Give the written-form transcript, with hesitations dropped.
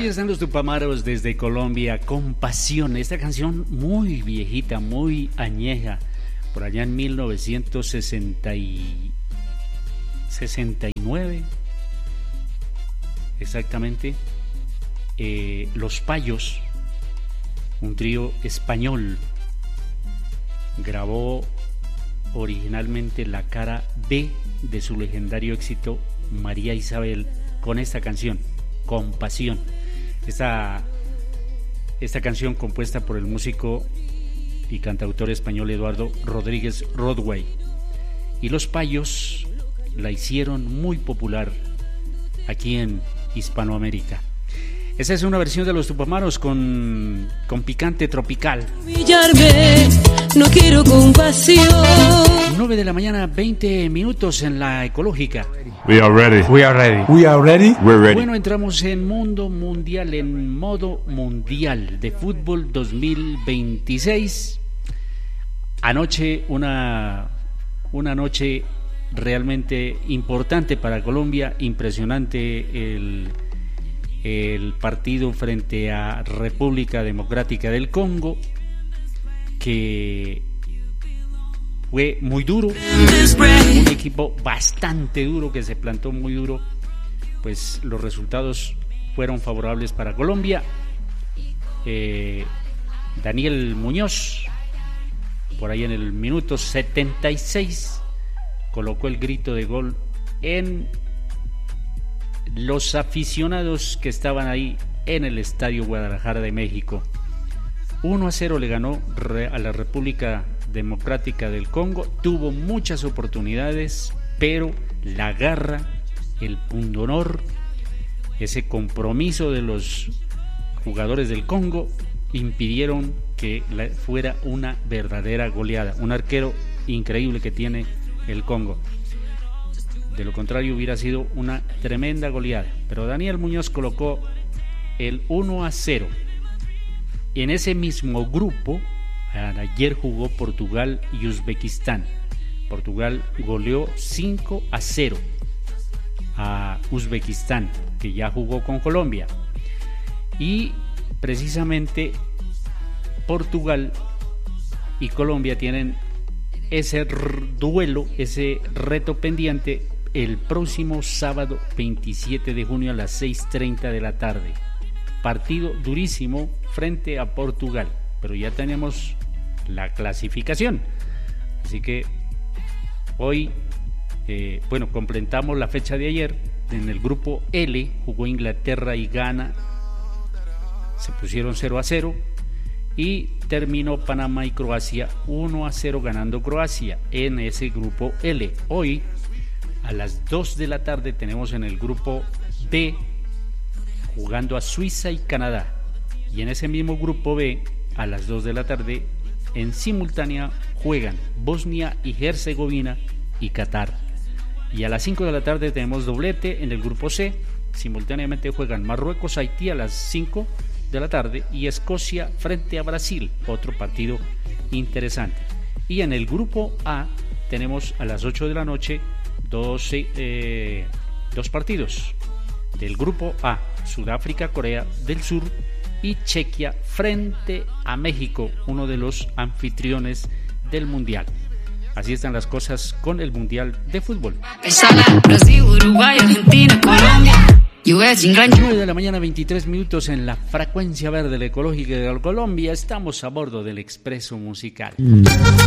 están los Tupamaros desde Colombia con pasión. Esta canción muy viejita, muy añeja, por allá en 1969, exactamente. Los Payos, un trío español, grabó originalmente la cara B de su legendario éxito María Isabel con esta canción, Con Pasión. Esta canción compuesta por el músico y cantautor español Eduardo Rodríguez Rodway. Y los Payos la hicieron muy popular aquí en Hispanoamérica. Esa es una versión de los Tupamaros con picante tropical. No quiero compasión. 9 de la mañana, 20 minutos en la ecológica. We are ready. We are ready. We are ready. We're ready. Bueno, entramos en mundo mundial, en modo mundial de fútbol 2026. Anoche una noche realmente importante para Colombia, impresionante el partido frente a República Democrática del Congo, que fue muy duro, un equipo bastante duro que se plantó muy duro. Pues los resultados fueron favorables para Colombia. Daniel Muñoz, por ahí en el minuto 76, colocó el grito de gol en los aficionados que estaban ahí en el Estadio Guadalajara de México. 1-0 le ganó a la República Democrática del Congo. Tuvo muchas oportunidades, pero la garra, el pundonor, ese compromiso de los jugadores del Congo impidieron que fuera una verdadera goleada. Un arquero increíble que tiene el Congo. De lo contrario hubiera sido una tremenda goleada. Pero Daniel Muñoz colocó el 1-0. En ese mismo grupo, ayer jugó Portugal y Uzbekistán. Portugal goleó 5-0 a Uzbekistán, que ya jugó con Colombia. Y precisamente Portugal y Colombia tienen ese duelo, ese reto pendiente el próximo sábado 27 de junio a las 6:30 de la tarde. Partido durísimo frente a Portugal, pero ya tenemos la clasificación. Así que hoy, completamos la fecha de ayer. En el grupo L jugó Inglaterra y Ghana, se pusieron 0-0 y terminó Panamá y Croacia 1-0 ganando Croacia en ese grupo L. Hoy a las 2 de la tarde tenemos en el grupo B jugando a Suiza y Canadá, y en ese mismo grupo B a las 2 de la tarde en simultánea juegan Bosnia y Herzegovina y Qatar, y a las 5 de la tarde tenemos doblete en el grupo C. Simultáneamente juegan Marruecos, Haití a las 5 de la tarde y Escocia frente a Brasil, otro partido interesante. Y en el grupo A tenemos a las 8 de la noche dos partidos del grupo A: Sudáfrica, Corea del Sur y Chequia frente a México, uno de los anfitriones del Mundial. Así están las cosas con el Mundial de Fútbol. 9 de la mañana, 23 minutos en la frecuencia verde, la ecológica de Colombia. Estamos a bordo del Expreso Musical.